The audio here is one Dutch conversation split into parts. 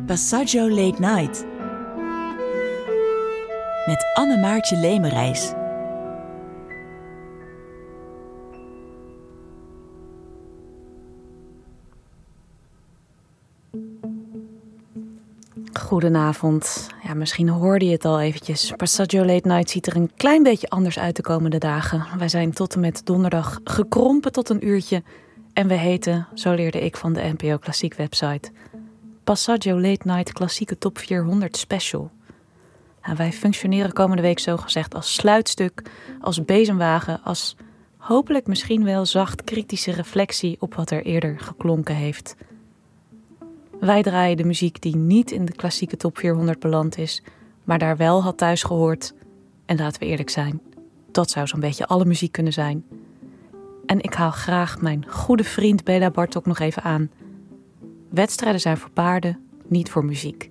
Passaggio Late Night met Anne-Maartje Lemerijs. Goedenavond. Ja, misschien hoorde je het al eventjes. Passaggio Late Night ziet er een klein beetje anders uit de komende dagen. Wij zijn tot en met donderdag gekrompen tot een uurtje. En we heten, zo leerde ik van de NPO Klassiek website, Passaggio Late Night Klassieke Top 400 Special. Nou, wij functioneren komende week zogezegd als sluitstuk, als bezemwagen, als hopelijk misschien wel zacht kritische reflectie op wat er eerder geklonken heeft. Wij draaien de muziek die niet in de klassieke top 400 beland is, maar daar wel had thuis gehoord. En laten we eerlijk zijn, dat zou zo'n beetje alle muziek kunnen zijn. En ik haal graag mijn goede vriend Bela Bartok nog even aan. Wedstrijden zijn voor paarden, niet voor muziek.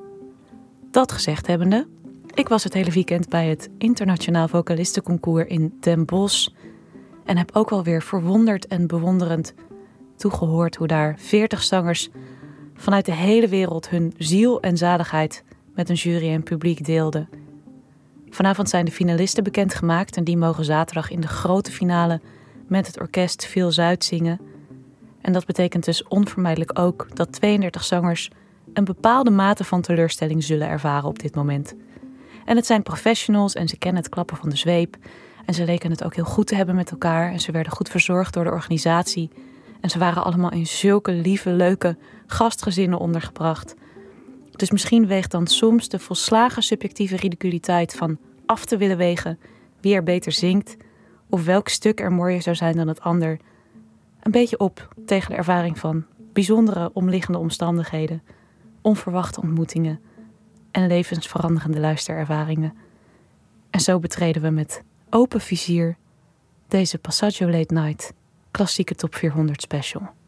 Dat gezegd hebbende, ik was het hele weekend bij het Internationaal Vocalistenconcours in Den Bosch en heb ook wel weer verwonderd en bewonderend toegehoord hoe daar 40 zangers vanuit de hele wereld hun ziel en zaligheid met een jury en publiek deelden. Vanavond zijn de finalisten bekendgemaakt en die mogen zaterdag in de grote finale met het orkest Veel Zuid zingen. En dat betekent dus onvermijdelijk ook dat 32 zangers een bepaalde mate van teleurstelling zullen ervaren op dit moment. En het zijn professionals en ze kennen het klappen van de zweep. En ze leken het ook heel goed te hebben met elkaar en ze werden goed verzorgd door de organisatie. En ze waren allemaal in zulke lieve, leuke gastgezinnen ondergebracht. Dus misschien weegt dan soms de volslagen subjectieve ridiculiteit van af te willen wegen wie er beter zingt of welk stuk er mooier zou zijn dan het ander een beetje op tegen de ervaring van bijzondere omliggende omstandigheden, onverwachte ontmoetingen en levensveranderende luisterervaringen. En zo betreden we met open vizier deze Passaggio Late Night Klassieke Top 400 Special.